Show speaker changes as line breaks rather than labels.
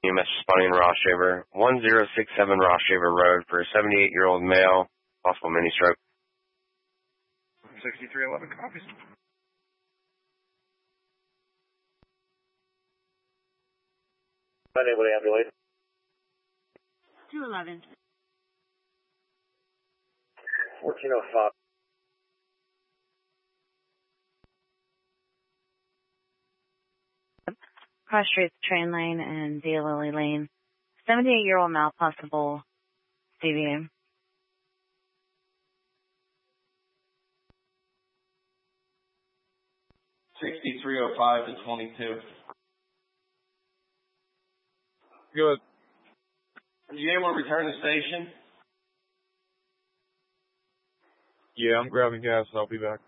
EMS responding to Ross Shaver. 1067 Ross Shaver Road for a 78-year-old male, possible mini stroke.
6311 copies.
Unable to ambulate.
211.
1405.
Cross streets, train lane, and Daylily Lane. 78-year-old male, possible CVA.
$6305 to 22.
Good.
Are you able to return to station?
Yeah, I'm grabbing gas. I'll be back.